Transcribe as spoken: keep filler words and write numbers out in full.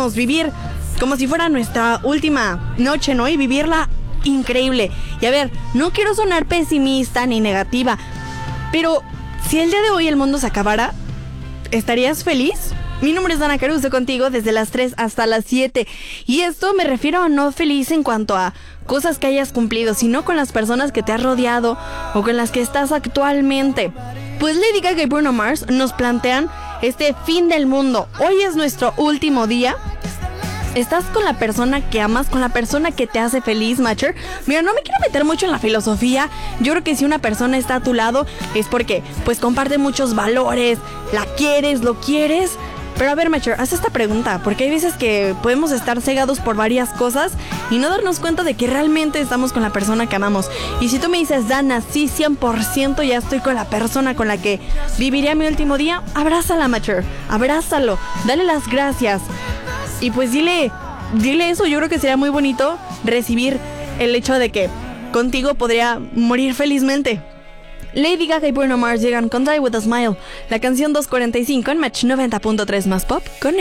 queremos vivir como si fuera nuestra última noche, ¿no? Y vivirla increíble. Y a ver, no quiero sonar pesimista ni negativa, pero si el día de hoy el mundo se acabara, ¿estarías feliz? Mi nombre es Dana Caruso, contigo desde las tres hasta las siete. Y esto me refiero a no feliz en cuanto a cosas que hayas cumplido, sino con las personas que te has rodeado o con las que estás actualmente. Pues Lady Gaga y Bruno Mars nos plantean este fin del mundo. Hoy es nuestro último día. ¿Estás con la persona que amas, con la persona que te hace feliz, Matcher? Mira, no me quiero meter mucho en la filosofía. Yo creo que si una persona está a tu lado es porque pues comparte muchos valores, la quieres, lo quieres. Pero a ver, Matcher, haz esta pregunta, porque hay veces que podemos estar cegados por varias cosas y no darnos cuenta de que realmente estamos con la persona que amamos. Y si tú me dices, Dana, sí, cien por ciento ya estoy con la persona con la que viviría mi último día, abrázala, Matcher, abrázalo, dale las gracias. Y pues dile, dile eso. Yo creo que sería muy bonito recibir el hecho de que contigo podría morir felizmente. Lady Gaga y Bruno Mars llegan con Die With A Smile, la canción dos cuarenta y cinco en Match noventa punto tres más pop con